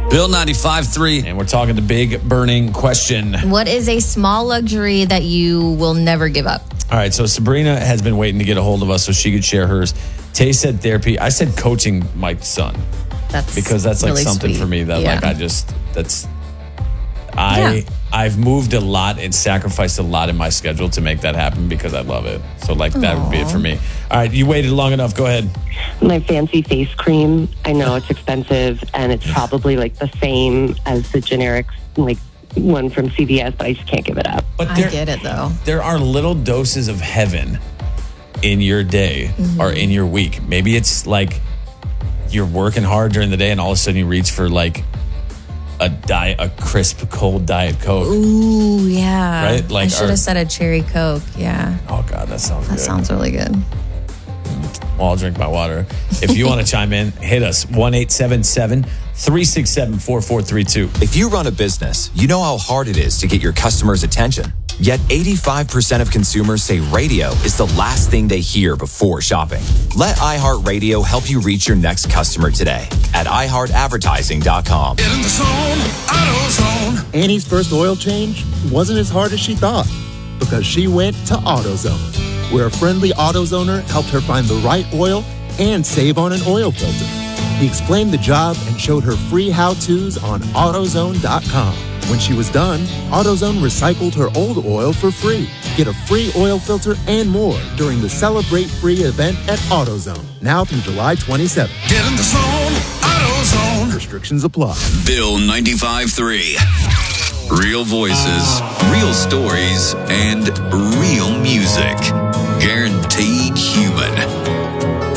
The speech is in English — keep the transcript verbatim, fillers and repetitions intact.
Bill ninety-five point three. And we're talking the big burning question. What is a small luxury that you will never give up? All right, so Sabrina has been waiting to get a hold of us so she could share hers. Tay said therapy. I said coaching my son. That's because that's like really something sweet. for me that Yeah. like I just that's I Yeah. I've moved a lot and sacrificed a lot in my schedule to make that happen because I love it. So like that would be it for me. All right, you waited long enough. Go ahead. My fancy face cream. I know it's expensive and it's probably like the same as the generic like one from C V S, but I just can't give it up. But I there, get it though. there are little doses of heaven in your day Mm-hmm. or in your week. Maybe it's like you're working hard during the day and all of a sudden you reach for like a diet, a crisp, cold Diet Coke. Ooh, yeah. Right? Like I should our- have said a cherry Coke. Yeah. Oh, God, that sounds That good. sounds really good. Well, I'll drink my water. If you want to chime in, hit us. one eight seven seven, three six seven, four four three two. If you run a business, you know how hard it is to get your customers' attention. Yet eighty-five percent of consumers say radio is the last thing they hear before shopping. Let iHeartRadio help you reach your next customer today at i heart advertising dot com. Get in the zone, AutoZone. Annie's first oil change wasn't as hard as she thought because she went to AutoZone, where a friendly AutoZoner helped her find the right oil and save on an oil filter. He explained the job and showed her free how-tos on AutoZone dot com. When she was done, AutoZone recycled her old oil for free. Get a free oil filter and more during the Celebrate Free event at AutoZone, now through July twenty-seventh. Get in the zone, AutoZone. Restrictions apply. Bill ninety-five point three. Real voices, real stories, and real music. Guaranteed human.